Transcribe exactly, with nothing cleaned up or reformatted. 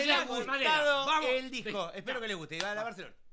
haya Vamos, gustado Vamos. el disco. Espero que les guste. Y va a la Barcelona.